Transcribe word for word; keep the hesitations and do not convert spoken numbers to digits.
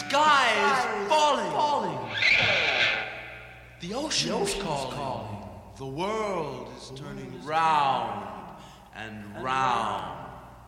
sky is falling. falling. The ocean is calling. The world is turning round and round.